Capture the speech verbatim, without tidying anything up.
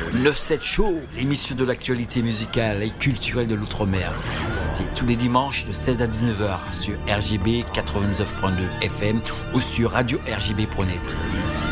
neuf sept Show, l'émission de l'actualité musicale et culturelle de l'Outre-mer. C'est tous les dimanches de seize à dix-neuf heures sur R G B quatre-vingt-dix-neuf point deux F M ou sur radio R G B point net.